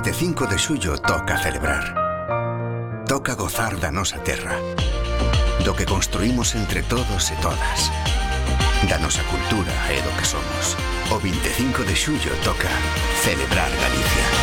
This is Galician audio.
25 de xullo toca celebrar. Toca gozar da nosa terra, do que construímos entre todos e todas, da nosa cultura e do que somos. O 25 de xullo toca celebrar Galicia.